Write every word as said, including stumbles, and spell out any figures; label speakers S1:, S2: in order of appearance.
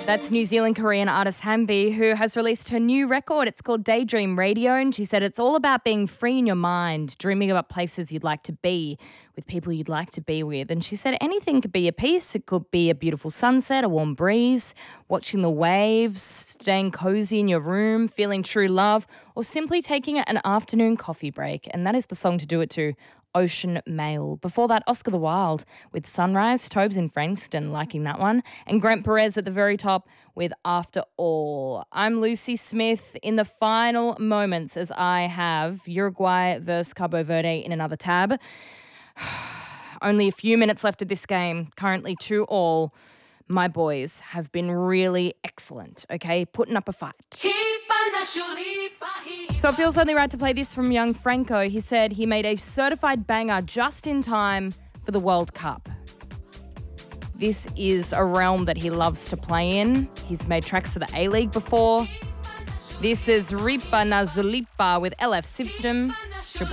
S1: That's New Zealand Korean artist Hanbi, who has released her new record. It's called Daydream Radio, and she said it's all about being free in your mind, dreaming about places you'd like to be, with people you'd like to be with. And she said anything could be a piece. It could be a beautiful sunset, a warm breeze, watching the waves, staying cozy in your room, feeling true love, or simply taking an afternoon coffee break. And that is the song to do it to, Ocean Mail. Before that, Oscar the Wild with Sunrise, Tobes in Frankston liking that one, and Grant Perez at the very top with After All. I'm Lucy Smith in the final moments as I have Uruguay versus Cabo Verde in another tab. Only a few minutes left of this game, currently two all. My boys have been really excellent, okay, putting up a fight. So it feels only right to play this from young Franco. He said he made a certified banger just in time for the World Cup. This is a realm that he loves to play in. He's made tracks for the A-League before. This is Ripa na Zulipa with L F System.